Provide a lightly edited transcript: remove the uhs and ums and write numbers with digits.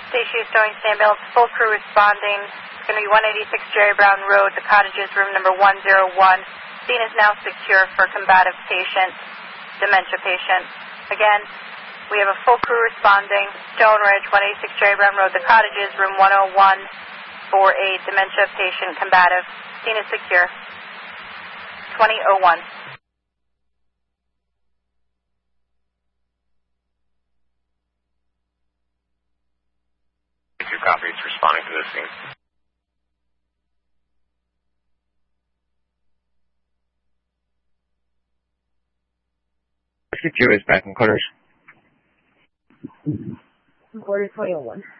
Station Stowing ambulance, full crew responding. It's going to be 186 Jerry Brown Road, the cottages, room number 101. Scene is now secure for combative patient, dementia patient. Again, we have a full crew responding. Stone Ridge, 186 Jerry Brown Road, the cottages, room 101 for a dementia patient, combative. Scene is secure. 2001. Two copies responding to this scene. Secure is back in quarters. Quarter 2001.